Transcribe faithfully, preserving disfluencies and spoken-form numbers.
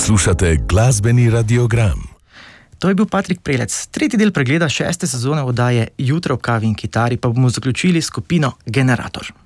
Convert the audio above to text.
Poslušate glasbeni radiogram. To je bil Patrik Prelec. Tretji del pregleda šeste sezone oddaje Jutro ob kavi in kitari pa bomo zaključili s skupino Generator.